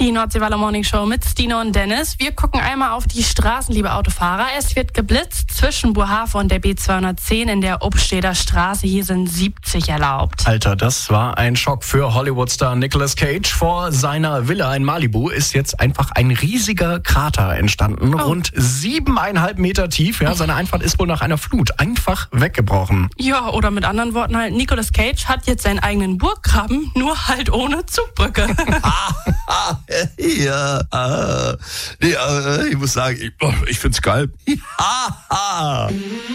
Die Nordseewaller Morning Show mit Stine und Dennis. Wir gucken einmal auf die Straßen, liebe Autofahrer. Es wird geblitzt zwischen Bohave und der B210 in der Obsteder Straße. Hier sind 70 erlaubt. Alter, das war ein Schock für Hollywood-Star Nicolas Cage. Vor seiner Villa in Malibu ist jetzt einfach ein riesiger Krater entstanden. Rund 7,5 Meter tief. Ja, seine Einfahrt ist wohl nach einer Flut einfach weggebrochen. Ja, oder mit anderen Worten halt, Nicolas Cage hat jetzt seinen eigenen Burggraben, nur halt ohne Zugbrücke. Ich muss sagen, ich find's geil.